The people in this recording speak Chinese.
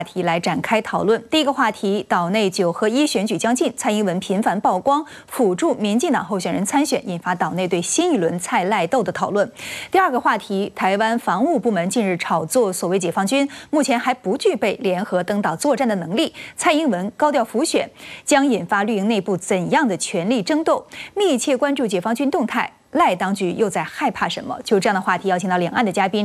题来展开讨论。第一个话题，岛内9合1选举将近，蔡英文频繁曝光辅助民进党候选人参选，引发岛内对新一轮蔡赖斗的讨论。第二个话题，台湾防务部门近日炒作所谓解放军目前还不具备联合登岛作战的能力，蔡英文高调辅选，将引发绿营内部怎样的权力争斗？密切关注解放军动态，赖当局又在害怕什么？就这样的话题，邀请到两岸的嘉宾。